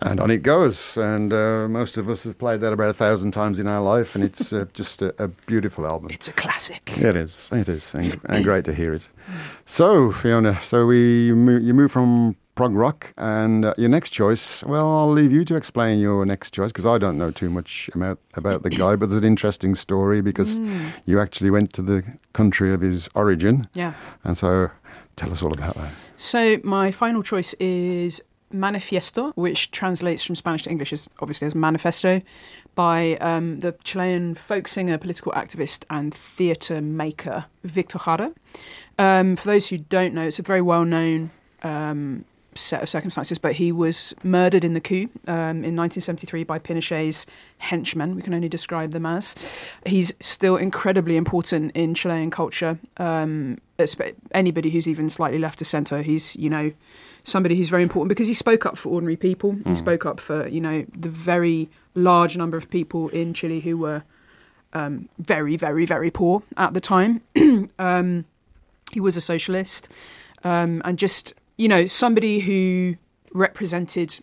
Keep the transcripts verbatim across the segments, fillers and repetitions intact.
And on it goes. And uh, most of us have played that about a thousand times in our life, and it's uh, just a, a beautiful album. It's a classic. It is. It is. And, and great to hear it. So, Fiona, so we mo- you move from prog rock, and uh, your next choice, well, I'll leave you to explain your next choice, because I don't know too much about, about the guy, but there's an interesting story, because mm. you actually went to the country of his origin. Yeah. And so tell us all about that. So my final choice is Manifiesto, which translates from Spanish to English as obviously as Manifesto, by um, the Chilean folk singer, political activist and theatre maker Victor Jara. Um, for those who don't know, it's a very well-known um, set of circumstances, but he was murdered in the coup um, in nineteen seventy-three by Pinochet's henchmen. We can only describe them as. He's still incredibly important in Chilean culture. Um, anybody who's even slightly left of centre, he's, you know, somebody who's very important because he spoke up for ordinary people. Mm. He spoke up for, you know, the very large number of people in Chile who were um, very, very, very poor at the time. um, he was a socialist um, and just, you know, somebody who represented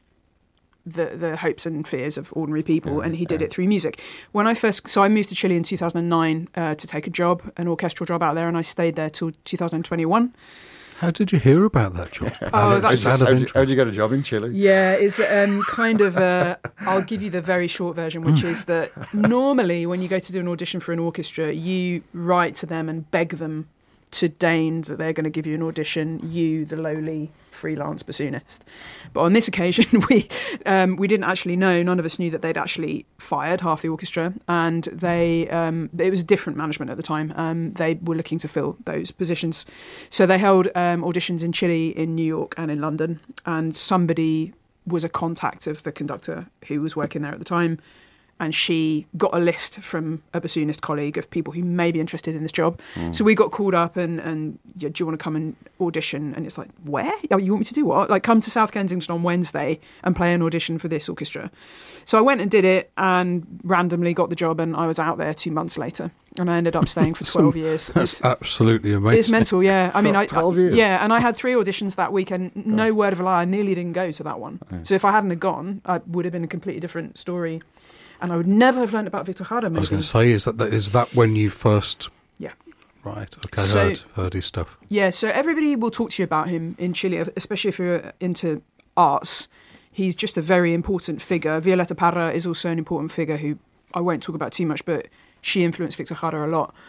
the the hopes and fears of ordinary people, yeah, and he did yeah. it through music. When I first, so I moved to Chile in two thousand nine uh, to take a job, an orchestral job out there, and I stayed there till two thousand twenty-one. How did you hear about that job? Oh, that's how did you, you get a job in Chile? Yeah, it's um, kind of. A, I'll give you the very short version, which is that normally when you go to do an audition for an orchestra, you write to them and beg them to deign that they're going to give you an audition, you, the lowly freelance bassoonist. But on this occasion, we um, we didn't actually know, none of us knew that they'd actually fired half the orchestra, and they um, it was different management at the time. Um, they were looking to fill those positions. So they held um, auditions in Chile, in New York and in London, and somebody was a contact of the conductor who was working there at the time, and she got a list from a bassoonist colleague of people who may be interested in this job. Mm. So we got called up and, and yeah, do you want to come and audition? And it's like, where? Oh, you want me to do what? Like, come to South Kensington on Wednesday and play an audition for this orchestra. So I went and did it and randomly got the job, and I was out there two months later. And I ended up staying for twelve years. That's it's, absolutely amazing. It's mental, yeah. I mean, I, twelve years. Yeah, and I had three auditions that week, and no word of a lie, I nearly didn't go to that one. Right. So if I hadn't have gone, I would have been a completely different story. And I would never have learnt about Victor Jara. I was going to say, is that is that when you first? Yeah. Right. Okay. So, heard heard his stuff. Yeah. So everybody will talk to you about him in Chile, especially if you're into arts. He's just a very important figure. Violeta Parra is also an important figure who I won't talk about too much, but she influenced Victor Jara a lot.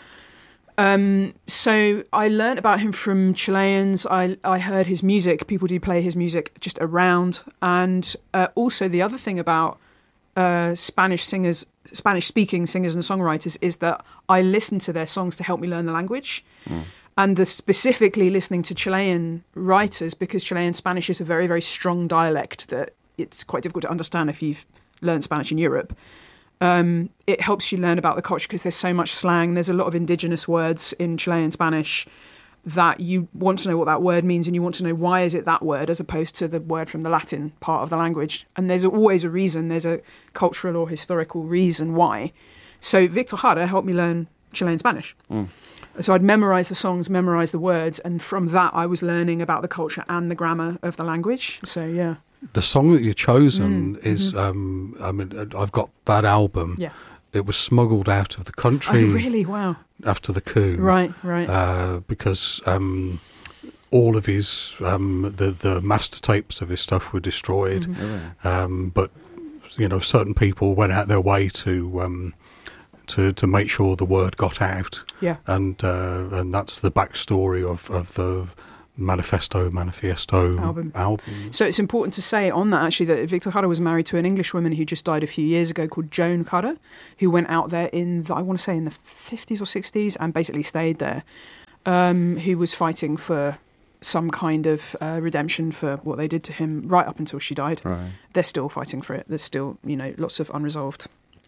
Um, so I learnt about him from Chileans. I I heard his music. People do play his music just around, and uh, also the other thing about Uh, Spanish singers, Spanish-speaking singers and songwriters is that I listen to their songs to help me learn the language. Mm. And the specifically listening to Chilean writers, because Chilean Spanish is a very, very strong dialect that it's quite difficult to understand if you've learned Spanish in Europe. Um, it helps you learn about the culture because there's so much slang. There's a lot of indigenous words in Chilean Spanish that you want to know what that word means, and you want to know why is it that word as opposed to the word from the Latin part of the language. And there's always a reason, there's a cultural or historical reason why. So Victor Jara helped me learn Chilean Spanish. Mm. So I'd memorise the songs, memorise the words, and from that I was learning about the culture and the grammar of the language. So, yeah. The song that you've chosen mm. is, mm-hmm. um, I mean, I've got that album. Yeah. It was smuggled out of the country. Oh, really? Wow. After the coup. Right, right. Uh, because um, all of his, um, the, the master tapes of his stuff were destroyed. Mm-hmm. Um, but, you know, certain people went out their way to um, to, to make sure the word got out. Yeah. And uh, and that's the backstory of, of the Manifesto, Manifiesto album. album. So it's important to say on that, actually, that Victor Jara was married to an English woman who just died a few years ago called Joan Jara, who went out there in, the, I want to say, in the fifties or sixties and basically stayed there, um, who was fighting for some kind of uh, redemption for what they did to him right up until she died. Right. They're still fighting for it. There's still, you know, lots of unresolved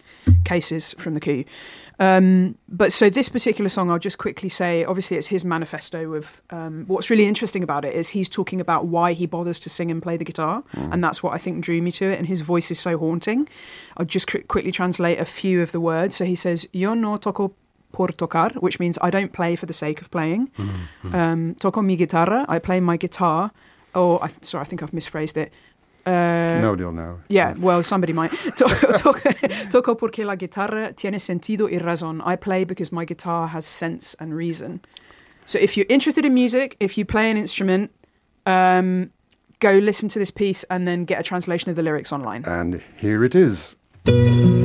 cases from the coup. Um, but so this particular song, I'll just quickly say, obviously it's his manifesto of, um, what's really interesting about it is he's talking about why he bothers to sing and play the guitar. Mm. And that's what I think drew me to it. And his voice is so haunting. I'll just qu- quickly translate a few of the words. So he says, Yo no toco por tocar, which means I don't play for the sake of playing. Mm-hmm. Um, toco mi guitarra, I play my guitar. Or, I, sorry, I think I've misphrased it. Uh, Nobody will know. Yeah, well, somebody might. Toco toco porque la guitarra tiene sentido y razón. I play because my guitar has sense and reason. So if you're interested in music, if you play an instrument, um, go listen to this piece and then get a translation of the lyrics online. And here it is.